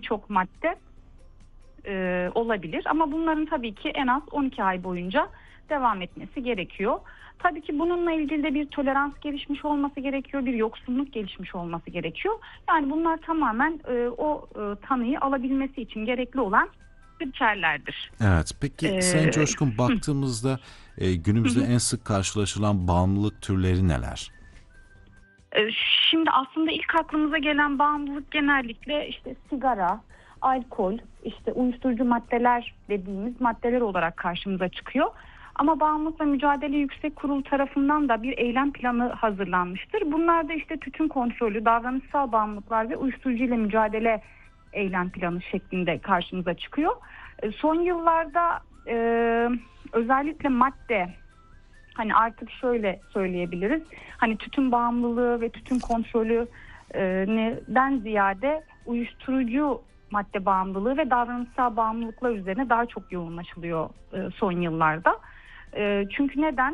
birçok madde olabilir. Ama bunların tabii ki en az 12 ay boyunca devam etmesi gerekiyor. Tabii ki bununla ilgili de bir tolerans gelişmiş olması gerekiyor, bir yoksunluk gelişmiş olması gerekiyor. Yani bunlar tamamen o tanıyı alabilmesi için gerekli olan kriterlerdir. Evet. Peki Sayın Hı Coşkun, baktığımızda günümüzde hı. en sık karşılaşılan bağımlılık türleri neler? Şimdi aslında ilk aklımıza gelen bağımlılık genellikle işte sigara, alkol, işte uyuşturucu maddeler dediğimiz maddeler olarak karşımıza çıkıyor. Ama Bağımlılıkla Mücadele Yüksek Kurulu tarafından da bir eylem planı hazırlanmıştır. Bunlar da işte tütün kontrolü, davranışsal bağımlılıklar ve uyuşturucu ile mücadele eylem planı şeklinde karşımıza çıkıyor. Son yıllarda özellikle madde, hani artık şöyle söyleyebiliriz. Hani tütün bağımlılığı ve tütün kontrolü neden ziyade uyuşturucu madde bağımlılığı ve davranışsal bağımlılıklar üzerine daha çok yoğunlaşılıyor son yıllarda. Çünkü neden?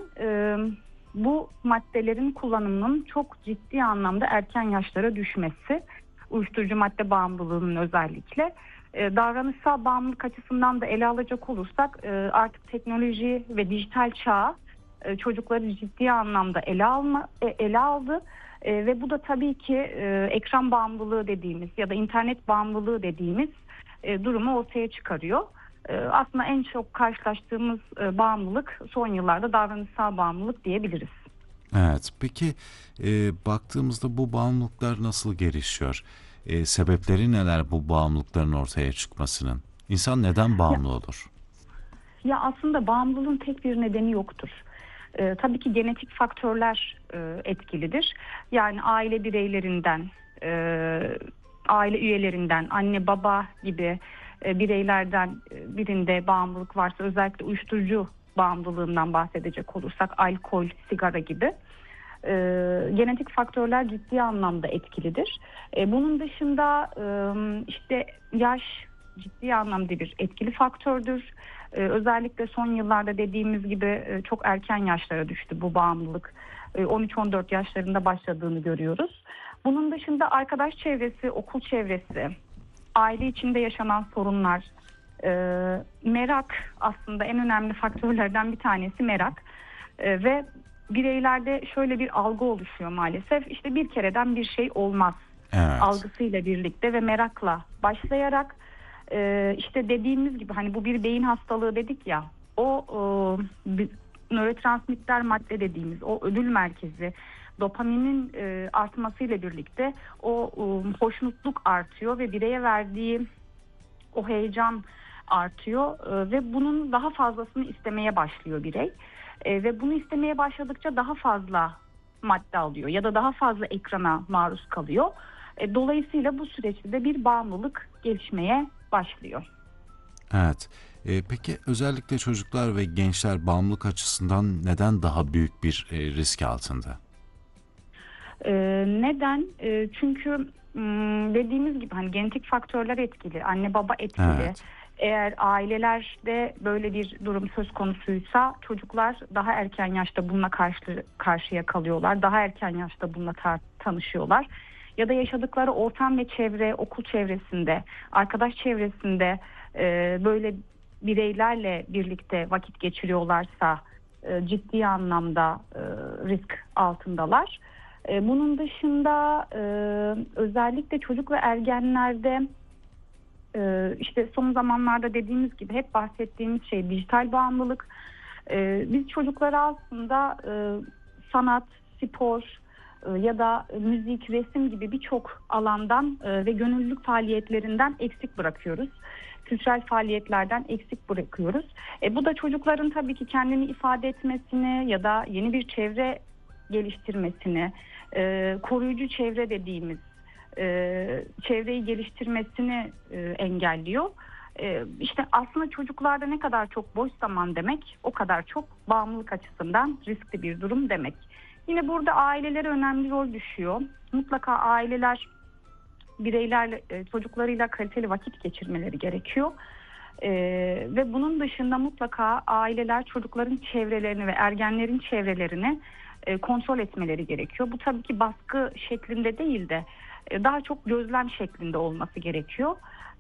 Bu maddelerin kullanımının çok ciddi anlamda erken yaşlara düşmesi, uyuşturucu madde bağımlılığının özellikle. Davranışsal bağımlılık açısından da ele alacak olursak artık teknoloji ve dijital çağ çocukları ciddi anlamda ele aldı ve bu da tabii ki ekran bağımlılığı dediğimiz ya da internet bağımlılığı dediğimiz durumu ortaya çıkarıyor. Aslında en çok karşılaştığımız bağımlılık son yıllarda davranışsal bağımlılık diyebiliriz. Evet. Peki baktığımızda bu bağımlılıklar nasıl gelişiyor? Sebepleri neler bu bağımlılıkların ortaya çıkmasının? İnsan neden Ya, bağımlı olur? ya aslında bağımlılığın tek bir nedeni yoktur. Tabii ki genetik faktörler etkilidir. Yani aile bireylerinden, aile üyelerinden, anne baba gibi bireylerden birinde bağımlılık varsa, özellikle uyuşturucu bağımlılığından bahsedecek olursak alkol, sigara gibi genetik faktörler ciddi anlamda etkilidir. Bunun dışında işte yaş ciddi anlamda bir etkili faktördür. Özellikle son yıllarda dediğimiz gibi çok erken yaşlara düştü bu bağımlılık. 13-14 yaşlarında başladığını görüyoruz. Bunun dışında arkadaş çevresi, okul çevresi, aile içinde yaşanan sorunlar, merak aslında en önemli faktörlerden bir tanesi merak. Ve bireylerde şöyle bir algı oluşuyor maalesef. İşte bir kereden bir şey olmaz Evet. algısıyla birlikte ve merakla başlayarak işte dediğimiz gibi hani bu bir beyin hastalığı dedik ya, o nörotransmitter madde dediğimiz o ödül merkezi dopaminin artmasıyla birlikte o hoşnutluk artıyor ve bireye verdiği o heyecan artıyor ve bunun daha fazlasını istemeye başlıyor birey. Ve bunu istemeye başladıkça daha fazla madde alıyor ya da daha fazla ekrana maruz kalıyor. Dolayısıyla bu süreçte de bir bağımlılık gelişmeye başlıyor. Evet. Peki özellikle çocuklar ve gençler bağımlılık açısından neden daha büyük bir risk altında? Neden? Çünkü dediğimiz gibi hani genetik faktörler etkili, anne baba etkili. Evet. Eğer ailelerde böyle bir durum söz konusuysa çocuklar daha erken yaşta bununla karşıya kalıyorlar. Daha erken yaşta bununla tanışıyorlar. Ya da yaşadıkları ortam ve çevre, okul çevresinde, arkadaş çevresinde böyle bireylerle birlikte vakit geçiriyorlarsa ciddi anlamda risk altındalar. Bunun dışında özellikle çocuk ve ergenlerde işte son zamanlarda dediğimiz gibi hep bahsettiğimiz şey dijital bağımlılık. Biz çocuklara aslında sanat, spor ya da müzik, resim gibi birçok alandan ve gönüllülük faaliyetlerinden eksik bırakıyoruz. Kültürel faaliyetlerden eksik bırakıyoruz. Bu da çocukların tabii ki kendini ifade etmesini ya da yeni bir çevre geliştirmesini, koruyucu çevre dediğimiz çevreyi geliştirmesini engelliyor. İşte aslında çocuklarda ne kadar çok boş zaman demek, o kadar çok bağımlılık açısından riskli bir durum demek. Yine burada ailelere önemli rol düşüyor. Mutlaka aileler bireylerle, çocuklarıyla kaliteli vakit geçirmeleri gerekiyor. Ve bunun dışında mutlaka aileler çocukların çevrelerini ve ergenlerin çevrelerini kontrol etmeleri gerekiyor. Bu tabii ki baskı şeklinde değil de daha çok gözlem şeklinde olması gerekiyor.